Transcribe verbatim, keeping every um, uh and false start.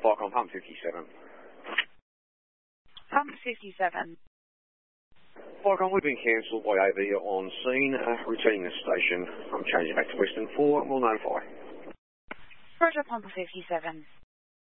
Falcon Pump fifty-seven. Pump fifty-seven. Falcon, we've been cancelled by A V on scene. Uh, returning the station. I'm changing back to Western four. We'll notify. Roger, Pump fifty-seven.